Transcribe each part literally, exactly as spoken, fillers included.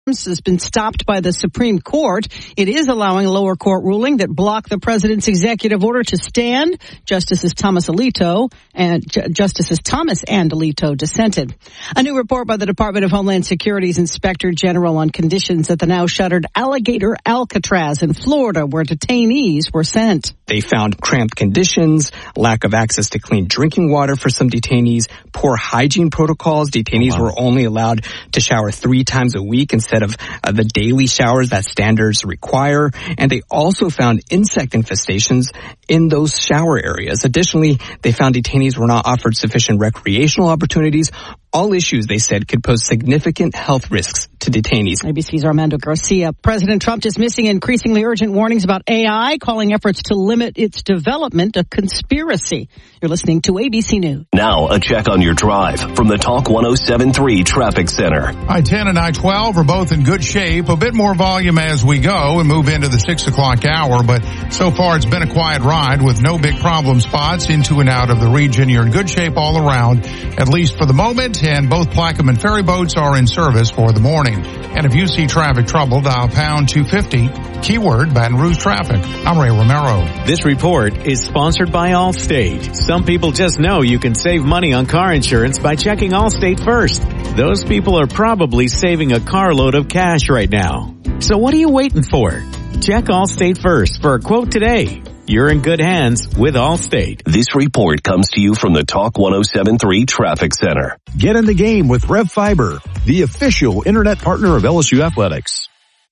has been stopped by the Supreme Court. It is allowing a lower court ruling that blocked the president's executive order to stand. Justices Thomas Alito and J- Justices Thomas and Alito dissented. A new report by the Department of Homeland Security's Inspector General on conditions at the now shuttered Alligator Alcatraz in Florida, where detainees were sent. They found cramped conditions, lack of access to clean drinking water for some detainees, poor hygiene protocols. Detainees oh, wow. were only allowed to shower three times a week instead of uh, the daily showers that standards require. And they also found insect infestations in those shower areas. Additionally, they found detainees were not offered sufficient recreational opportunities. All issues, they said, could pose significant health risks to detainees. A B C's Armando Garcia. President Trump dismissing increasingly urgent warnings about A I, calling efforts to limit its development a conspiracy. You're listening to A B C News. Now, a check on your drive from the Talk one oh seven point three Traffic Center. I ten and I twelve are both in good shape. A bit more volume as we go and move into the six o'clock hour, but so far it's been a quiet ride with no big problem spots into and out of the region. You're in good shape all around, at least for the moment. And both Plaquemine and ferry boats are in service for the morning. And if you see traffic trouble, dial pound two fifty, keyword Baton Rouge traffic. I'm Ray Romero. This report is sponsored by Allstate. Some people just know you can save money on car insurance by checking Allstate first. Those people are probably saving a carload of cash right now. So what are you waiting for? Check Allstate first for a quote today. You're in good hands with Allstate. This report comes to you from the Talk one oh seven point three Traffic Center. Get in the game with Rev Fiber, the official internet partner of L S U Athletics.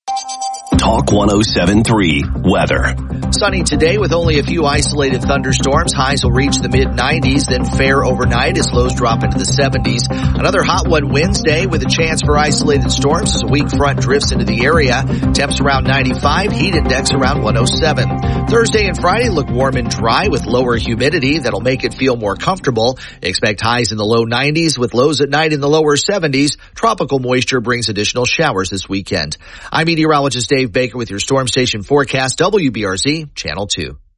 Talk one oh seven point three weather. Sunny today with only a few isolated thunderstorms. Highs will reach the mid nineties, then fair overnight as lows drop into the seventies. Another hot one Wednesday with a chance for isolated storms as a weak front drifts into the area. Temps around ninety-five, heat index around one oh seven. Thursday and Friday look warm and dry with lower humidity that'll make it feel more comfortable. Expect highs in the low nineties with lows at night in the lower seventies. Tropical moisture brings additional showers this weekend. I'm meteorologist Dave Baker with your Storm Station forecast, W B R Z Channel two.